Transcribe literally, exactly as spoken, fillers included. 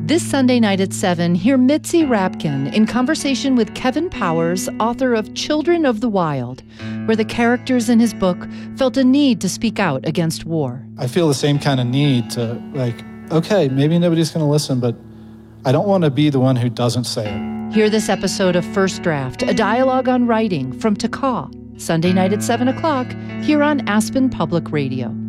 This Sunday night at seven, hear Mitzi Rapkin in conversation with Kevin Powers, author of Children of the Wild, where the characters in his book felt a need to speak out against war. I feel the same kind of need to, like, okay, maybe nobody's going to listen, but I don't want to be the one who doesn't say it. Hear this episode of First Draft, a dialogue on writing from Takaw, Sunday night at seven o'clock, here on Aspen Public Radio.